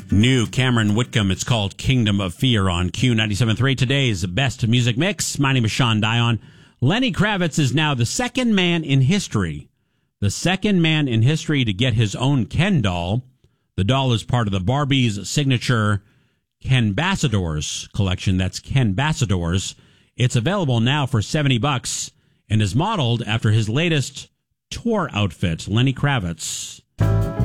New Cameron Whitcomb. It's called Kingdom of Fear on Q97.3. Today's best music mix. My name is Sean Dion. Lenny Kravitz is now the second man in history to get his own Ken doll. The doll is part of the Barbie's signature Kenbassadors collection. That's Kenbassadors. It's available now for $70 and is modeled after his latest tour outfit. Lenny Kravitz